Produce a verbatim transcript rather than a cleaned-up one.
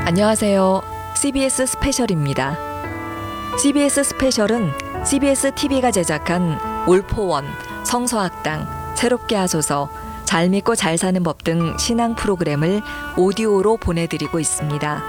안녕하세요. 씨비에스 스페셜입니다. 씨비에스 스페셜은 씨비에스 티비가 제작한 올포원, 성서학당, 새롭게 하소서, 잘 믿고 잘 사는 법 등 신앙 프로그램을 오디오로 보내드리고 있습니다.